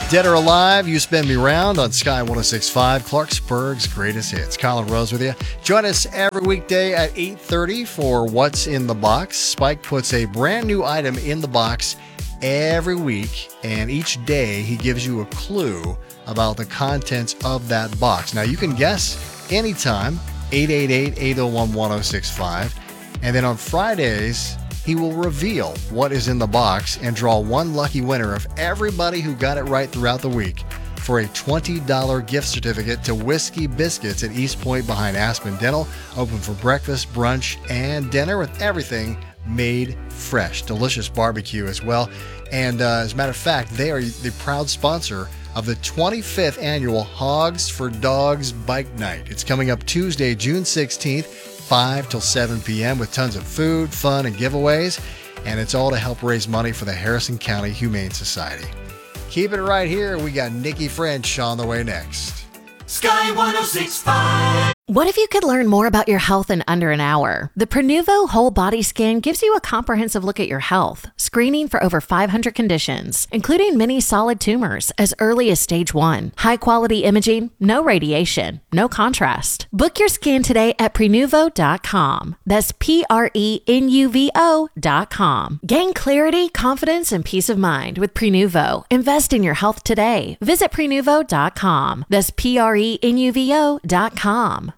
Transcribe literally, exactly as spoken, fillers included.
Dead or Alive, You Spin Me Round on Sky one oh six point five, Clarksburg's greatest hits. Colin Rose with you. Join us every weekday at eight thirty for What's in the Box. Spike puts a brand new item in the box every week, and each day he gives you a clue about the contents of that box. Now, you can guess anytime, eight eight eight, eight oh one, one oh six five. And then on Fridays, he will reveal what is in the box and draw one lucky winner of everybody who got it right throughout the week for a twenty dollars gift certificate to Whiskey Biscuits at East Point behind Aspen Dental. Open for breakfast, brunch, and dinner with everything made fresh. Delicious barbecue as well. And uh, as a matter of fact, they are the proud sponsor of the twenty-fifth annual Hogs for Dogs Bike Night. It's coming up Tuesday, June sixteenth, five till seven p.m. with tons of food, fun, and giveaways. And it's all to help raise money for the Harrison County Humane Society. Keep it right here. We got Nikki French on the way next. Sky one oh six point five. What if you could learn more about your health in under an hour? The Prenuvo Whole Body Scan gives you a comprehensive look at your health, screening for over five hundred conditions, including many solid tumors as early as stage one. High-quality imaging, no radiation, no contrast. Book your scan today at prenuvo dot com. That's P R E N U V O dot com. Gain clarity, confidence, and peace of mind with Prenuvo. Invest in your health today. Visit prenuvo dot com. That's P R E N U V O dot com.